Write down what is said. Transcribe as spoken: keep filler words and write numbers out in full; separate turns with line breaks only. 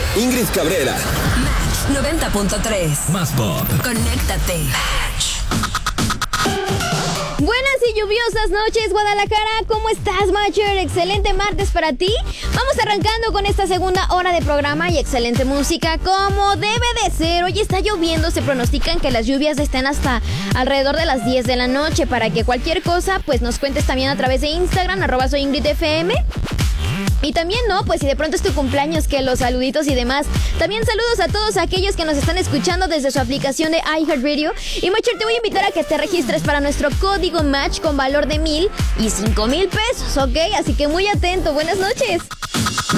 Ingrid Cabrera.
Match noventa punto tres.
Más pop.
Conéctate.
Buenas y lluviosas noches, Guadalajara. ¿Cómo estás, Matcher? Excelente martes para ti. Vamos arrancando con esta segunda hora de programa y excelente música, como debe de ser. Hoy está lloviendo, se pronostican que las lluvias estén hasta alrededor de las diez de la noche. Para que cualquier cosa, pues nos cuentes también a través de Instagram, arroba soy Ingrid F M. Y también, ¿no? Pues si de pronto es tu cumpleaños, que los saluditos y demás. También saludos a todos aquellos que nos están escuchando desde su aplicación de iHeartRadio. Y Matcher, te voy a invitar a que te registres para nuestro código Match con valor de mil y cinco mil pesos, ¿ok? Así que muy atento. Buenas noches.